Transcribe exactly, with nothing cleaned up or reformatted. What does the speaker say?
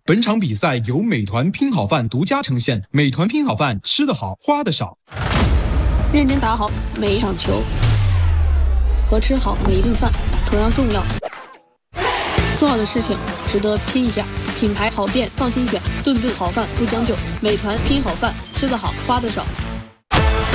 本场比赛由美团拼好饭独家呈现。美团拼好饭，吃得好，花得少。 认真打好每一场球，和吃好每一顿饭同样重要。重要的事情值得拼一下。品牌好店放心选，顿顿好饭不将就。美团拼好饭，吃得好，花得少。